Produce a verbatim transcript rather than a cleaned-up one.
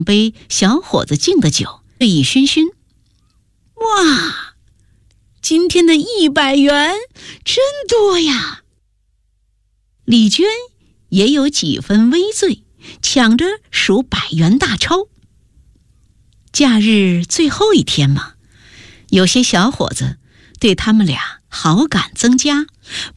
杯小伙子敬的酒，醉意醺醺。哇，今天的一百元真多呀！李娟也有几分微醉，抢着数百元大钞。假日最后一天嘛，有些小伙子对他们俩好感增加，